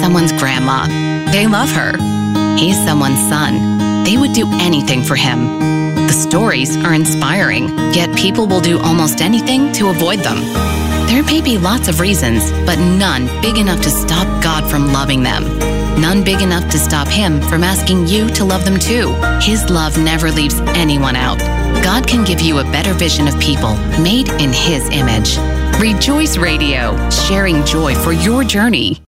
someone's grandma. They love her. He's someone's son. They would do anything for him. The stories are inspiring, yet people will do almost anything to avoid them. There may be lots of reasons, but none big enough to stop God from loving them. None big enough to stop Him from asking you to love them too. His love never leaves anyone out. God can give you a better vision of people made in His image. Rejoice Radio, sharing joy for your journey.